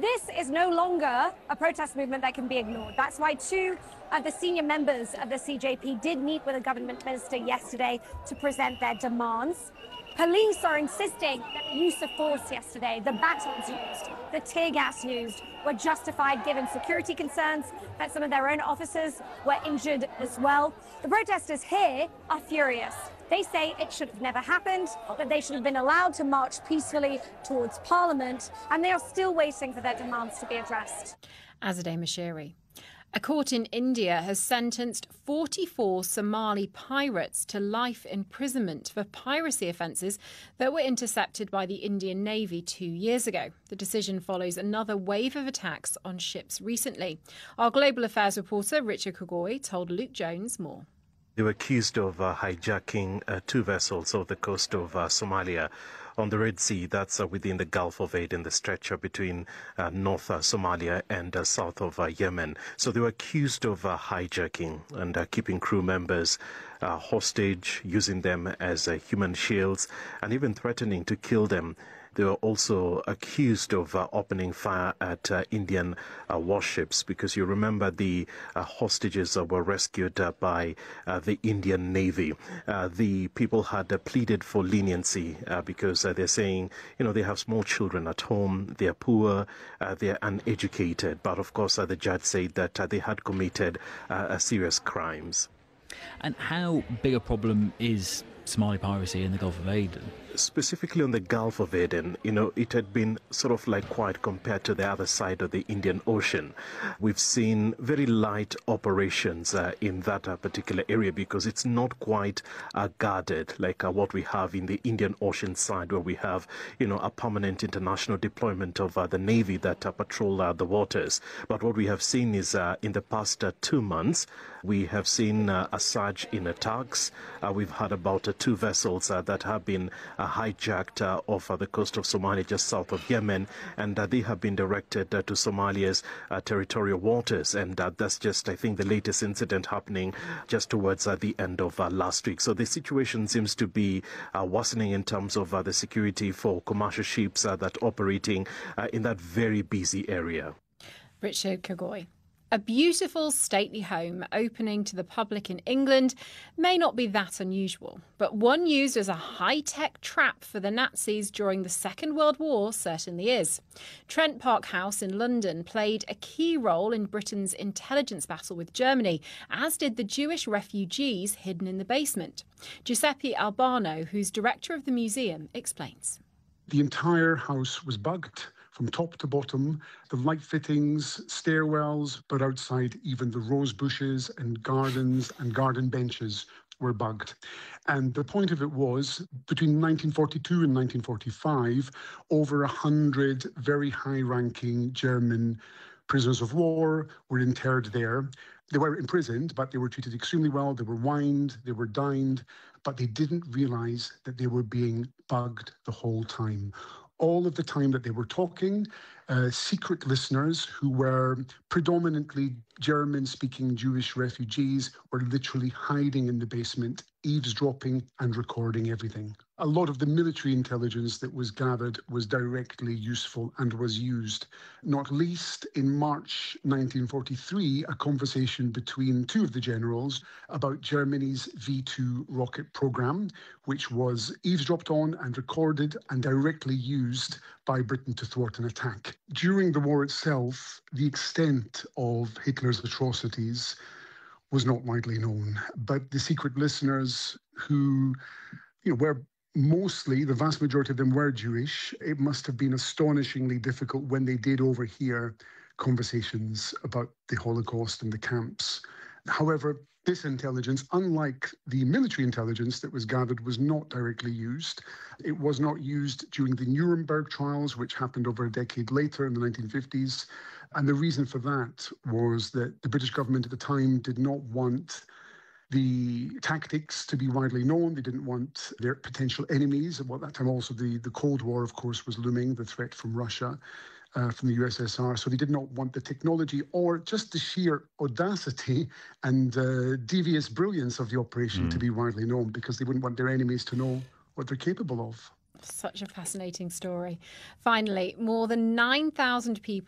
This is no longer a protest movement that can be ignored. That's why two of the senior members of the CJP did meet with a government minister yesterday to present their demands. Police are insisting that the use of force yesterday, the batons used, the tear gas used, were justified given security concerns, that some of their own officers were injured as well. The protesters here are furious. They say it should have never happened, that they should have been allowed to march peacefully towards Parliament, and they are still waiting for their demands to be addressed. Azadeh Moshiri. A court in India has sentenced 44 Somali pirates to life imprisonment for piracy offences that were intercepted by the Indian Navy 2 years ago. The decision follows another wave of attacks on ships recently. Our global affairs reporter Richard Kagoi told Luke Jones more. They were accused of hijacking two vessels off the coast of Somalia on the Red Sea. That's within the Gulf of Aden, the stretch between North Somalia and south of Yemen. So they were accused of hijacking and keeping crew members hostage, using them as human shields, and even threatening to kill them. They were also accused of opening fire at Indian warships, because you remember the hostages were rescued by the Indian Navy. The people had pleaded for leniency because they're saying, they have small children at home, they're poor, they're uneducated. But of course, the judge said that they had committed serious crimes. And how big a problem is Somali piracy in the Gulf of Aden? Specifically on the Gulf of Aden, it had been sort of like quiet compared to the other side of the Indian Ocean. We've seen very light operations in that particular area because it's not quite guarded like what we have in the Indian Ocean side, where we have, a permanent international deployment of the Navy that patrol the waters. But what we have seen is in the past 2 months, we have seen a surge in attacks. We've had about 2 vessels that have been hijacked off the coast of Somalia, just south of Yemen, and they have been directed to Somalia's territorial waters. And that's just, I think, the latest incident happening just towards the end of last week. So the situation seems to be worsening in terms of the security for commercial ships that operating in that very busy area. Richard Kagoi. A beautiful, stately home opening to the public in England may not be that unusual, but one used as a high-tech trap for the Nazis during the Second World War certainly is. Trent Park House in London played a key role in Britain's intelligence battle with Germany, as did the Jewish refugees hidden in the basement. Giuseppe Albano, who's director of the museum, explains. The entire house was bugged. From top to bottom, the light fittings, stairwells, but outside even the rose bushes and gardens and garden benches were bugged. And the point of it was, between 1942 and 1945, over 100 very high-ranking German prisoners of war were interred there. They were imprisoned, but they were treated extremely well. They were wined, they were dined, but they didn't realise that they were being bugged the whole time. All of the time that they were talking, secret listeners who were predominantly German-speaking Jewish refugees were literally hiding in the basement, eavesdropping and recording everything. A lot of the military intelligence that was gathered was directly useful and was used. Not least, in March 1943, a conversation between 2 of the generals about Germany's V2 rocket program, which was eavesdropped on and recorded and directly used by Britain to thwart an attack. During the war itself, the extent of Hitler's atrocities was not widely known, but the secret listeners who were mostly, the vast majority of them were Jewish. It must have been astonishingly difficult when they did overhear conversations about the Holocaust and the camps. However, this intelligence, unlike the military intelligence that was gathered, was not directly used. It was not used during the Nuremberg trials, which happened over a decade later in the 1950s. And the reason for that was that the British government at the time did not want the tactics to be widely known. They didn't want their potential enemies. At that time also the Cold War, of course, was looming, the threat from Russia, from the USSR. So they did not want the technology or just the sheer audacity and devious brilliance of the operation to be widely known, because they wouldn't want their enemies to know what they're capable of. Such a fascinating story. Finally, more than 9,000 people